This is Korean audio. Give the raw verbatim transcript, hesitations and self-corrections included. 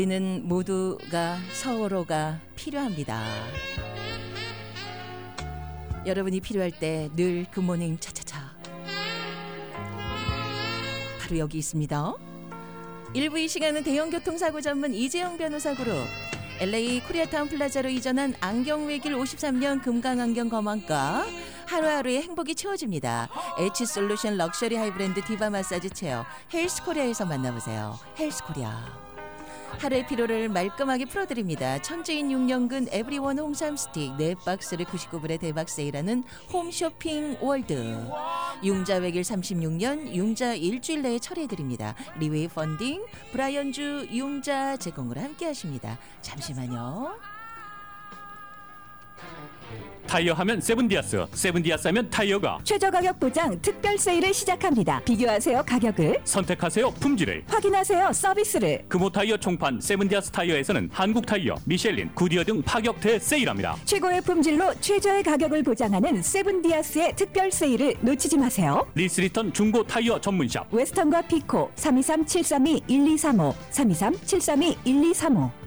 우리는 모두가 서로가 필요합니다. 여러분이 필요할 때 늘 굿모닝 차차차 바로 여기 있습니다. 일부 이 시간은 대형교통사고 전문 이재영 변호사 그룹 엘에이 코리아타운 플라자로 이전한 안경외길 오십삼 년 금강안경 검안과 하루하루의 행복이 채워집니다. H솔루션 럭셔리 하이브랜드 디바 마사지 체어 헬스코리아에서 만나보세요. 헬스코리아. 하루의 피로를 말끔하게 풀어드립니다. 천주인 육 년근 에브리원 홍삼 스틱 네 박스를 구십구 불에 대박 세일하는 홈쇼핑 월드. 융자 외길 삼십육 년 융자 일주일 내에 처리해드립니다. 리웨이 펀딩 브라이언주 융자 제공으로 함께 하십니다. 잠시만요. 타이어 하면 세븐디아스, 세븐디아스 하면 타이어가 최저 가격 보장 특별 세일을 시작합니다. 비교하세요 가격을, 선택하세요 품질을, 확인하세요 서비스를. 금호 타이어 총판 세븐디아스 타이어에서는 한국 타이어, 미셸린, 구디어 등 파격 대세일합니다. 최고의 품질로 최저의 가격을 보장하는 세븐디아스의 특별 세일을 놓치지 마세요. 리스리턴 중고 타이어 전문샵 웨스턴과 피코 삼이삼 칠삼이 일이삼오 삼이삼 칠삼이 일이삼오.